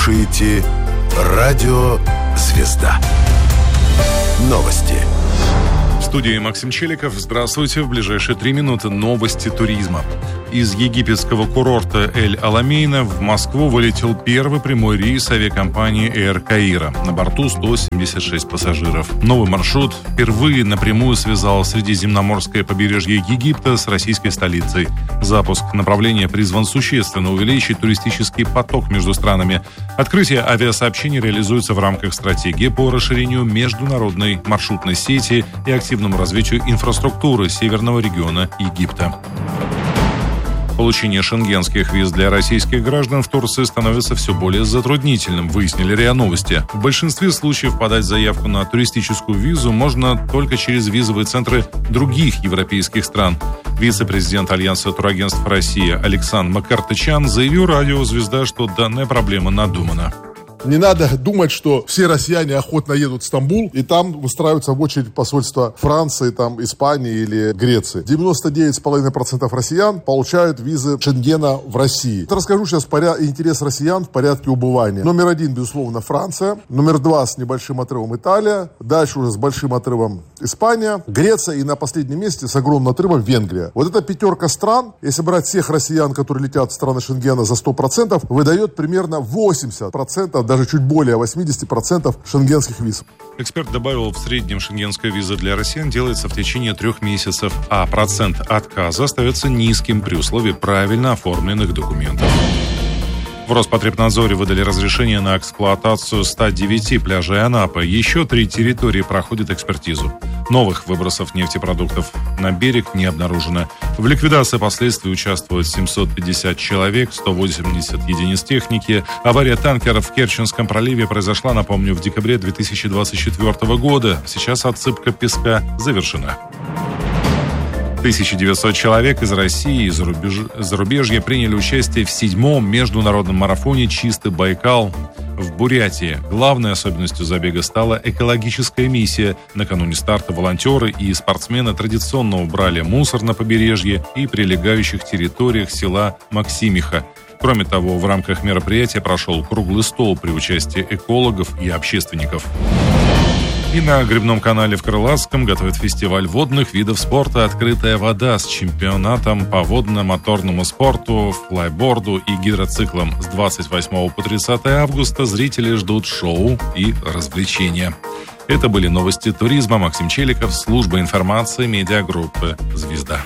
слушаете радио «Звезда». Новости. В студии Максим Челиков. Здравствуйте. В ближайшие 3 минуты новости туризма. Из египетского курорта Эль-Аламейна в Москву вылетел первый прямой рейс авиакомпании Air Cairo. На борту 176 пассажиров. Новый маршрут впервые напрямую связал средиземноморское побережье Египта с российской столицей. Запуск направления призван существенно увеличить туристический поток между странами. Открытие авиасообщений реализуется в рамках стратегии по расширению международной маршрутной сети и активному развитию инфраструктуры северного региона Египта. Получение шенгенских виз для российских граждан в Турции становится все более затруднительным, выяснили РИА Новости. В большинстве случаев подать заявку на туристическую визу можно только через визовые центры других европейских стран. Вице-президент Альянса турагентств России Александр Макартычян заявил радио «Звезда», что данная проблема надумана. Не надо думать, что все россияне охотно едут в Стамбул и там выстраиваются в очередь посольства Франции, там, Испании или Греции. 99,5% россиян получают визы Шенгена в России. Расскажу сейчас интерес россиян в порядке убывания. Номер 1, безусловно, Франция. Номер 2 с небольшим отрывом Италия. Дальше уже с большим отрывом Испания, Греция и на последнем месте с огромным отрывом Венгрия. Вот эта 5 стран, если брать всех россиян, которые летят в страны Шенгена за 100%, выдает примерно 80%, даже чуть более 80% шенгенских виз. Эксперт добавил, в среднем шенгенская виза для россиян делается в течение 3 месяцев, а процент отказа остается низким при условии правильно оформленных документов. В Роспотребнадзоре выдали разрешение на эксплуатацию 109 пляжей Анапы. Еще 3 территории проходят экспертизу. Новых выбросов нефтепродуктов на берег не обнаружено. В ликвидации последствий участвуют 750 человек, 180 единиц техники. Авария танкера в Керченском проливе произошла, напомню, в декабре 2024 года. Сейчас отсыпка песка завершена. 1900 человек из России и зарубежья приняли участие в 7-м международном марафоне «Чистый Байкал» в Бурятии. Главной особенностью забега стала экологическая миссия. Накануне старта волонтеры и спортсмены традиционно убрали мусор на побережье и прилегающих территориях села Максимиха. Кроме того, в рамках мероприятия прошел круглый стол при участии экологов и общественников. И на Гребном канале в Крылатском готовят фестиваль водных видов спорта «Открытая вода» с чемпионатом по водно-моторному спорту, флайборду и гидроциклам. С 28 по 30 августа зрители ждут шоу и развлечения. Это были новости туризма. Максим Челиков, служба информации медиагруппы «Звезда».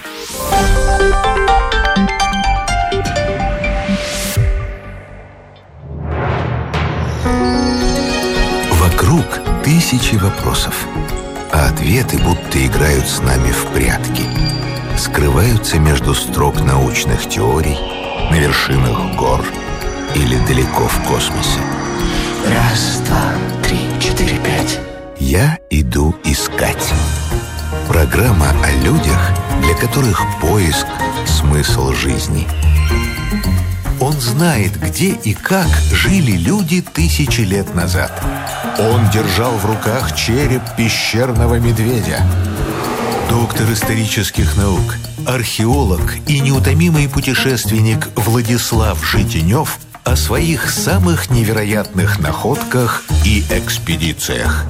Вокруг тысячи вопросов, а ответы будто играют с нами в прятки. Скрываются между строк научных теорий, на вершинах гор или далеко в космосе. 1, 2, 3, 4, 5. Я иду искать. Программа о людях, для которых поиск – смысл жизни. Он знает, где и как жили люди 1000 лет назад. Он держал в руках череп пещерного медведя. Доктор исторических наук, археолог и неутомимый путешественник Владислав Житинев о своих самых невероятных находках и экспедициях.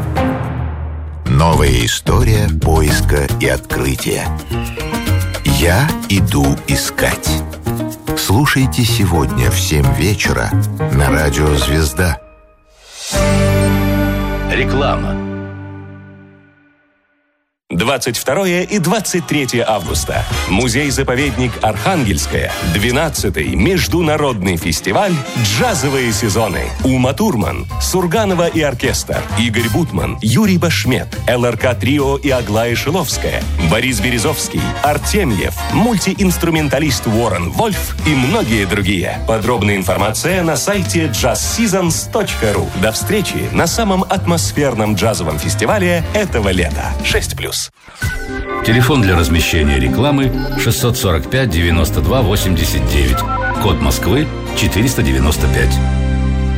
Новая история поиска и открытия. Я иду искать. Слушайте сегодня в 7 вечера на радио «Звезда». Реклама. 22 и 23 августа. Музей-заповедник Архангельская. 12-й международный фестиваль «Джазовые сезоны». Ума Турман, Сурганова и оркестр, Игорь Бутман, Юрий Башмет, ЛРК Трио и Аглая Шиловская, Борис Березовский, Артемьев, мультиинструменталист Уоррен Вольф и многие другие. Подробная информация на сайте jazzseasons.ru. До встречи на самом атмосферном джазовом фестивале этого лета. 6+. Телефон для размещения рекламы 645 92 89. Код Москвы 495.